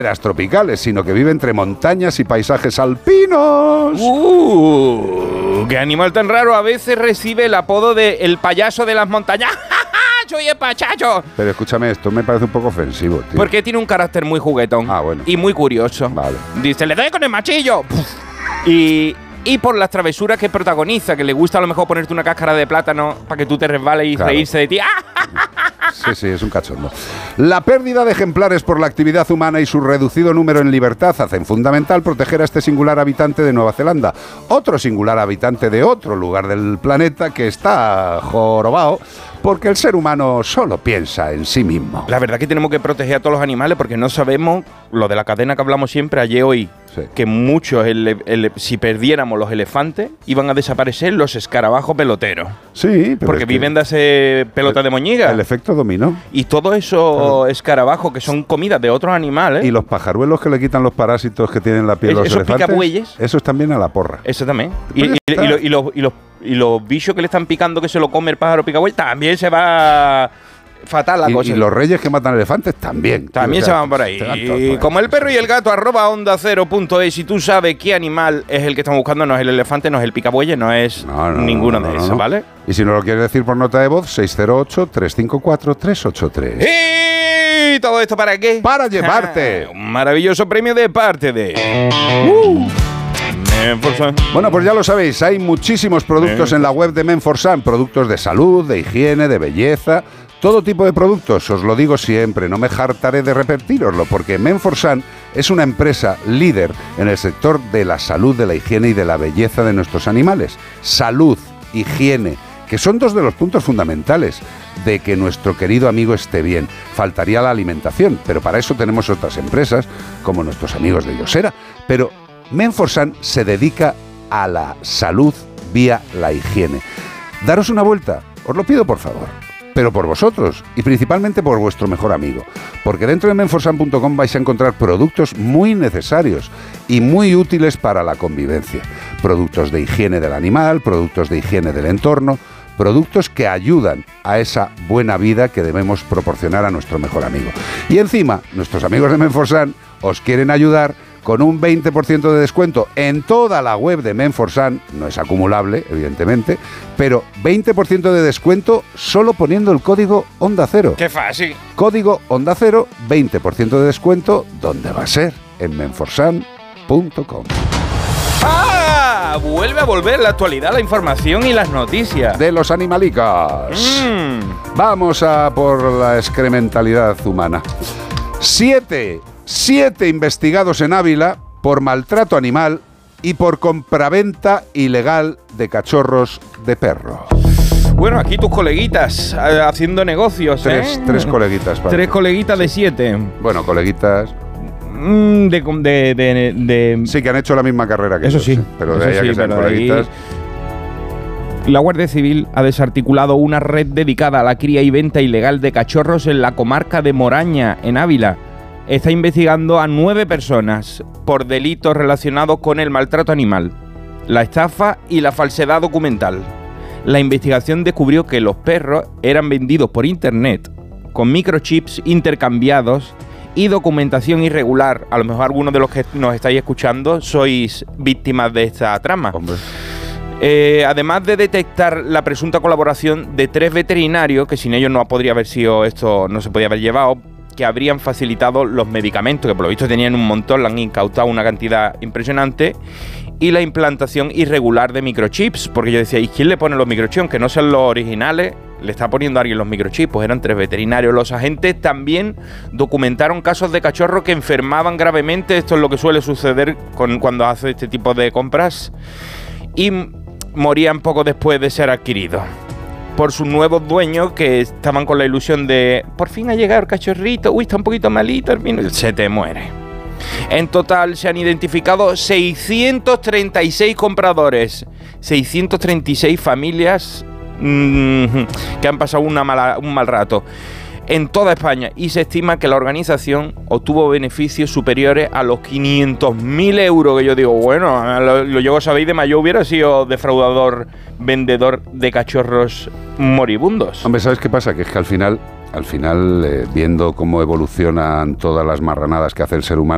tropicales, sino que vive entre montañas y paisajes alpinos. ¡Qué animal tan raro! A veces recibe el apodo de el payaso de las montañas. ¡Soy el pachacho! Pero escúchame, esto me parece un poco ofensivo, tío. Porque tiene un carácter muy juguetón. Bueno. Y muy curioso. Vale. Dice, le doy con el machillo. Y por las travesuras que protagoniza, que le gusta a lo mejor ponerte una cáscara de plátano para que tú te resbales y reírse de ti. Sí, es un cachondo. La pérdida de ejemplares por la actividad humana y su reducido número en libertad hacen fundamental proteger a este singular habitante de Nueva Zelanda, otro singular habitante de otro lugar del planeta que está jorobado porque el ser humano solo piensa en sí mismo. La verdad que tenemos que proteger a todos los animales porque no sabemos, lo de la cadena que hablamos siempre ayer hoy, sí, que muchos, si perdiéramos los elefantes, iban a desaparecer los escarabajos peloteros. Sí, pero porque viven de hacer pelota de moñiga. El efecto dominó. Y todos esos escarabajos que son comidas de otros animales. Y los pajaruelos que le quitan los parásitos que tienen la piel los elefantes. Esos picabueyes. Eso es también a la porra. Eso también. Y los bichos que le están picando que se lo come el pájaro picabuey, también se va fatal la cosa. Y los reyes que matan elefantes también. También se van por ahí. Y como el perro y el gato, @onda0.es. Si tú sabes qué animal es el que estamos buscando, no es el elefante, no es el picabuey, no es ninguno de esos, ¿vale? Y si no lo quieres decir por nota de voz, 608-354-383. ¿Y todo esto para qué? Para llevarte un maravilloso premio de parte de... Bueno, pues ya lo sabéis, hay muchísimos productos en la web de Men4Sun, productos de salud, de higiene, de belleza, todo tipo de productos, os lo digo siempre, no me hartaré de repetíroslo, porque Men4Sun es una empresa líder en el sector de la salud, de la higiene y de la belleza de nuestros animales. Salud, higiene, que son dos de los puntos fundamentales de que nuestro querido amigo esté bien. Faltaría la alimentación, pero para eso tenemos otras empresas, como nuestros amigos de Yosera, pero Men4Sun se dedica a la salud vía la higiene. Daros una vuelta, os lo pido por favor, pero por vosotros y principalmente por vuestro mejor amigo, porque dentro de Men4Sun.com vais a encontrar productos muy necesarios y muy útiles para la convivencia. Productos de higiene del animal, productos de higiene del entorno, productos que ayudan a esa buena vida que debemos proporcionar a nuestro mejor amigo. Y encima, nuestros amigos de Men4Sun os quieren ayudar con un 20% de descuento en toda la web de Men4Sun, no es acumulable, evidentemente, pero 20% de descuento solo poniendo el código Onda Cero. ¡Qué fácil! Código Onda Cero, 20% de descuento, ¿dónde va a ser? En Men4Sun.com. ¡Ah! Vuelve a volver la actualidad, la información y las noticias. De los animalicas. Vamos a por la excrementalidad humana. 7 investigados en Ávila por maltrato animal y por compraventa ilegal de cachorros de perro. Bueno, aquí tus coleguitas haciendo negocios, Tres coleguitas. Padre. 3 coleguitas de 7. Bueno, coleguitas... Sí, que han hecho la misma carrera que ellos. Sí. Pero de ahí a que sean coleguitas... La Guardia Civil ha desarticulado una red dedicada a la cría y venta ilegal de cachorros en la comarca de Moraña, en Ávila. Está investigando a 9 personas por delitos relacionados con el maltrato animal, la estafa y la falsedad documental. La investigación descubrió que los perros eran vendidos por internet con microchips intercambiados y documentación irregular. A lo mejor algunos de los que nos estáis escuchando sois víctimas de esta trama. Además de detectar la presunta colaboración de 3 veterinarios, que sin ellos no podría haber sido esto, no se podía haber llevado, que habrían facilitado los medicamentos, que por lo visto tenían un montón, le han incautado una cantidad impresionante, y la implantación irregular de microchips, porque yo decía, ¿y quién le pone los microchips? Que no sean los originales, le está poniendo a alguien los microchips. Pues eran 3 veterinarios. Los agentes también documentaron casos de cachorros que enfermaban gravemente, esto es lo que suele suceder cuando hace este tipo de compras, y morían poco después de ser adquiridos por sus nuevos dueños, que estaban con la ilusión de por fin ha llegado el cachorrito, uy, está un poquito malito, se te muere. En total se han identificado 636 compradores, 636 familias que han pasado un mal rato en toda España, y se estima que la organización obtuvo beneficios superiores a los 500.000 euros, que yo digo, bueno, lo llego a saber, de mayo hubiera sido defraudador, vendedor de cachorros moribundos. Hombre, ¿sabes qué pasa? Que es que al final, viendo cómo evolucionan todas las marranadas que hace el ser humano,